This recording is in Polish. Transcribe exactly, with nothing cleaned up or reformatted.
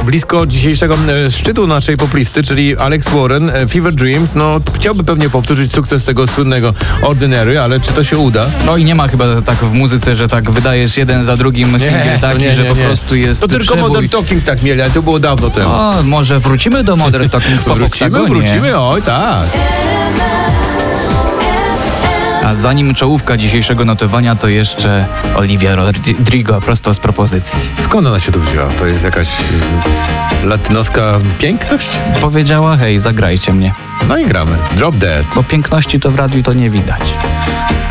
blisko dzisiejszego e, szczytu naszej poplisty, czyli Alex Warren, e, Fever Dream. No, chciałby pewnie powtórzyć sukces tego słynnego Ordinary, ale czy to się uda? No i nie ma chyba tak w muzyce, że tak wydajesz jeden za drugim singiel taki, nie, że nie, po nie. prostu jest To tylko przebój. Modern Talking tak mieli, ale to było dawno temu. O, może wrócimy do Modern Talking w Wrócimy, Pop-Oktagonie. wrócimy, oj tak. A zanim czołówka dzisiejszego notowania, to jeszcze Olivia Rodrigo prosto z propozycji. Skąd ona się tu wzięła? To jest jakaś y, latynoska piękność? Powiedziała, hej, zagrajcie mnie. No i gramy. Drop Dead. Bo piękności to w radiu to nie widać.